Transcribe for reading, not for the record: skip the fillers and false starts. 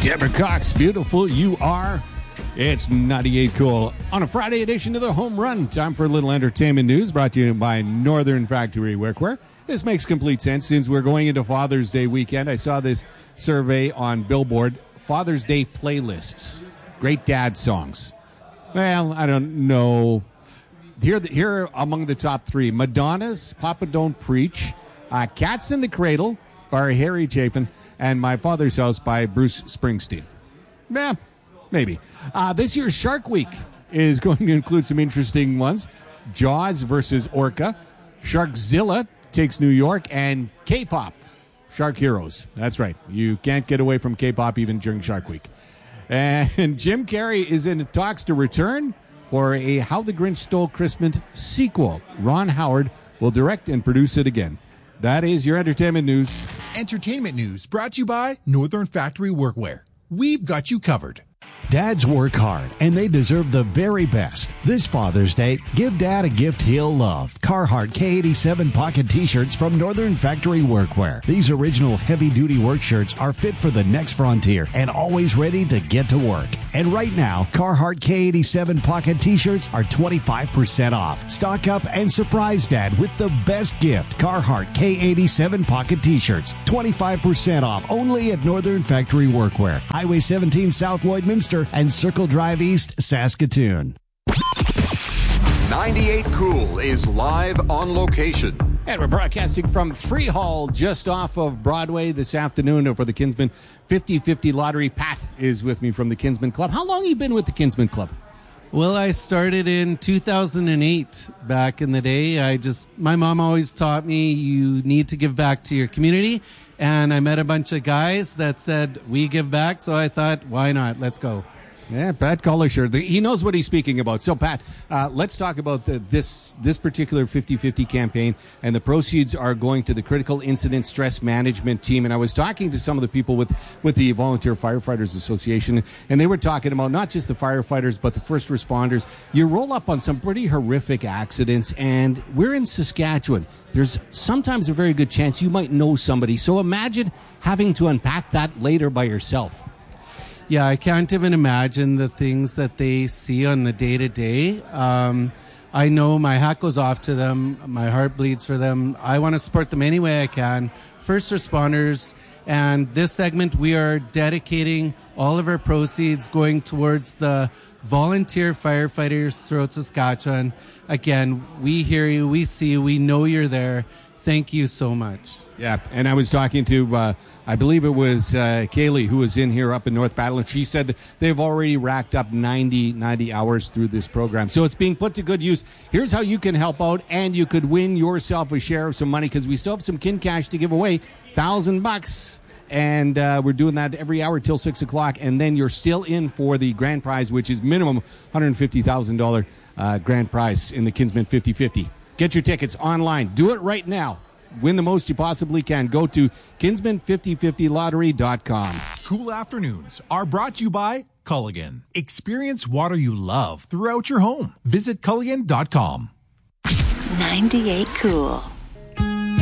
Deborah Cox, beautiful you are. It's 98 Cool on a Friday edition of the Home Run. Time for a little entertainment news brought to you by Northern Factory Workwear. This makes complete sense since we're going into Father's Day weekend. I saw this survey on Billboard, Father's Day playlists, great dad songs. Well, I don't know. Here among the top three, Madonna's Papa Don't Preach, Cats in the Cradle by Harry Chapin, and My Father's House by Bruce Springsteen. Maybe. This year's Shark Week is going to include some interesting ones. Jaws versus Orca, Sharkzilla takes New York, and K-pop, Shark Heroes. That's right. You can't get away from K-pop even during Shark Week. And Jim Carrey is in talks to return for a How the Grinch Stole Christmas sequel. Ron Howard will direct and produce it again. That is your entertainment news. Entertainment news brought to you by Northern Factory Workwear. We've got you covered. Dads work hard, and they deserve the very best. This Father's Day, give Dad a gift he'll love. Carhartt K87 pocket t-shirts from Northern Factory Workwear. These original heavy-duty work shirts are fit for the next frontier and always ready to get to work. And right now, Carhartt K87 pocket t-shirts are 25% off. Stock up and surprise Dad with the best gift. Carhartt K87 pocket t-shirts, 25% off only at Northern Factory Workwear. Highway 17 South Lloydminster and Circle Drive East, Saskatoon. 98 Cool is live on location. And we're broadcasting from Freehall, just off of Broadway this afternoon for the Kinsman 50/50 Lottery. Pat is with me from the Kinsman Club. How long have you been with the Kinsman Club? Well, I started in 2008 back in the day. My mom always taught me you need to give back to your community. And I met a bunch of guys that said, we give back. So I thought, why not? Let's go. Yeah, Pat Collisher. He knows what he's speaking about. So, Pat, let's talk about this particular 50/50 campaign. And the proceeds are going to the Critical Incident Stress Management Team. And I was talking to some of the people with the Volunteer Firefighters Association, and they were talking about not just the firefighters, but the first responders. You roll up on some pretty horrific accidents, and we're in Saskatchewan. There's sometimes a very good chance you might know somebody. So imagine having to unpack that later by yourself. Yeah, I can't even imagine the things that they see on the day-to-day. I know my hat goes off to them. My heart bleeds for them. I want to support them any way I can. First responders. And this segment, we are dedicating all of our proceeds going towards the volunteer firefighters throughout Saskatchewan. Again, we hear you. We see you. We know you're there. Thank you so much. Yeah, and I was talking to, I believe it was Kaylee, who was in here up in North Battle, and she said that they've already racked up 90 hours through this program. So it's being put to good use. Here's how you can help out, and you could win yourself a share of some money, because we still have some kin cash to give away, $1,000. And we're doing that every hour till 6 o'clock, and then you're still in for the grand prize, which is minimum $150,000 grand prize in the Kinsman 50/50. Get your tickets online. Do it right now. Win the most you possibly can. Go to kinsman5050lottery.com. Cool afternoons are brought to you by Culligan. Experience water you love throughout your home. Visit Culligan.com. 98 Cool.